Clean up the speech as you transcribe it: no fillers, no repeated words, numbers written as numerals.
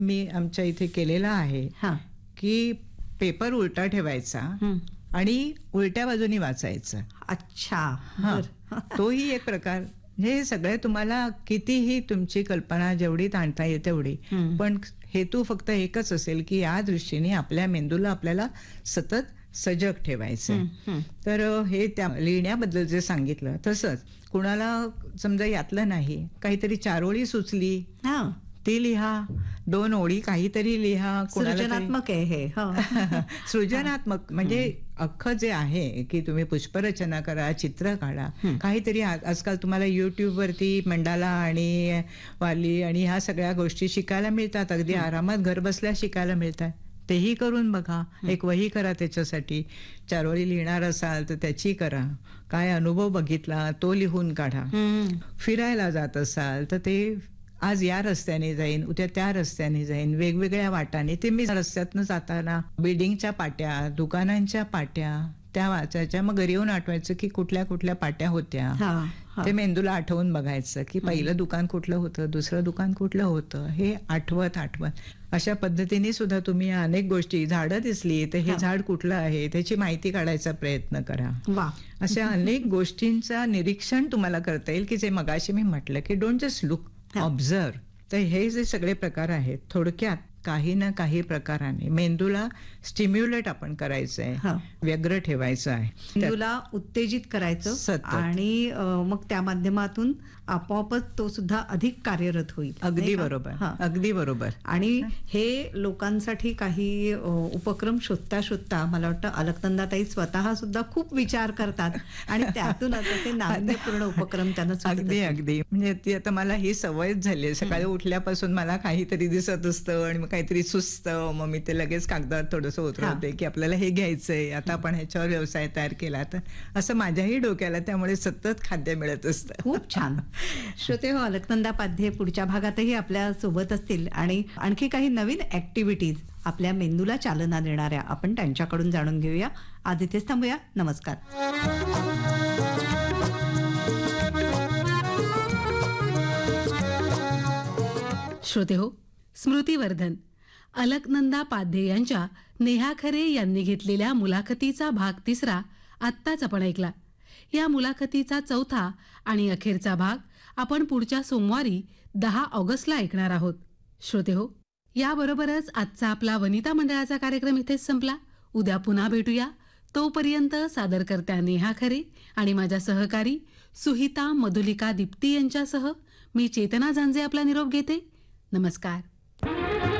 मी आमच्या इथे केलेला आहे हां. की पेपर उलटा ठेवायचा आणि उलट्या बाजूनी वाचायचं. अच्छा. हां. बरं. तोही एक प्रकार. हे सगळे तुम्हाला कितीही तुमची कल्पना जेवढी ताणता येईल तेवढी, पण हेतू फक्त एकच असेल की या दृष्टीने आपल्या मेंदूला आपल्याला सतत सजग ठेवायचं. तर हे त्या लिहिण्याबद्दल जे सांगितलं तसंच कुणाला समजा यातलं नाही, काहीतरी 4 ओळी सुचली हां. ती लिहा, 2 ओळी काहीतरी लिहा. सृजनात्मक आहे हे. हो. सृजनात्मक म्हणजे अख्खं जे आहे की तुम्ही पुष्परचना करा, चित्र काढा, काहीतरी. आजकाल तुम्हाला YouTube वरती मंडाला आणि वारली आणि ह्या सगळ्या गोष्टी शिकायला मिळतात. अगदी आरामात घर बसल्या शिकायला मिळतात. तेही करून बघा. एक वही करा त्याच्यासाठी. 4 ओळी लिहिणार असाल तर त्याची करा. काय अनुभव बघितला तो लिहून काढा. फिरायला जात असाल तर ते आज या रस्त्याने जाईन, उद्या त्या रस्त्याने जाईन, वेगवेगळ्या वाटाने. ते मी रस्त्यातनं जाताना बिल्डिंगच्या पाट्या, दुकानांच्या पाट्या त्या वाचायच्या. मग घरी येऊन आठवायचं की कुठल्या कुठल्या पाट्या होत्या. ते मेंदूला आठवून बघायचं की पहिलं दुकान कुठलं होतं, दुसरं दुकान कुठलं होतं, हे आठवत अशा पद्धतीने सुद्धा तुम्ही अनेक गोष्टी. झाडं दिसली तर हे झाड कुठलं आहे त्याची माहिती काढायचा प्रयत्न करा. अशा अनेक गोष्टींचा निरीक्षण तुम्हाला करता येईल की जे मगाशी मी म्हटलं की डोंट जस्ट लुक, ऑब्झर्व. तर हे जे सगळे प्रकार आहेत थोडक्यात काही ना काही प्रकाराने मेंदूला स्टिम्युलेट आपण करायचंय, व्यग्र ठेवायचं आहे, मेंदूला उत्तेजित करायचं आणि मग त्या माध्यमातून आपोआपच तो सुद्धा अधिक कार्यरत होईल. अगदी बरोबर, अगदी बरोबर. आणि हे लोकांसाठी काही उपक्रम शोधता मला वाटतं अलकनंदाताई स्वतः सुद्धा खूप विचार करतात आणि त्यातून आता ते नाविन्यपूर्ण उपक्रम त्यांना. अगदी म्हणजे ती आता मला ही सवयच झाली आहे. सकाळी उठल्यापासून मला काहीतरी दिसत असतं आणि मग काहीतरी सुचतं. मग मी ते लगेच कागदावर थोडंसं उतरवते की आपल्याला हे घ्यायचंय, आता आपण ह्याच्यावर व्यवसाय तयार केला. तर असं माझ्याही डोक्याला त्यामुळे सतत खाद्य मिळत असतं. खूप छान. श्रोते हो, अलकनंदा पाध्ये पुढच्या भागातही आपल्या सोबत असतील आणि आणखी काही नवीन ऍक्टिव्हिटीज आपल्या मेंदूला चालना देणाऱ्या आपण त्यांच्याकडून जाणून घेऊया. आज इथेच थांबूया. नमस्कार. श्रोते हो, स्मृतिवर्धन अलकनंदा पाध्ये यांच्या नेहा खरे यांनी घेतलेल्या मुलाखतीचा भाग 3 आत्ताच आपण ऐकला. या मुलाखतीचा 4था आणि अखेरचा भाग आपण पुढच्या सोमवारी 10 ऑगस्टला ऐकणार आहोत. श्रोते हो, याबरोबरच आजचा आपला वनिता मंडळाचा कार्यक्रम इथेच संपला. उद्या पुन्हा भेटूया. तोपर्यंत सादरकर्त्या नेहा खरे आणि माझ्या सहकारी सुहिता मधुलिका दीप्ती यांच्यासह मी चेतना झांजे आपला निरोप घेते. नमस्कार.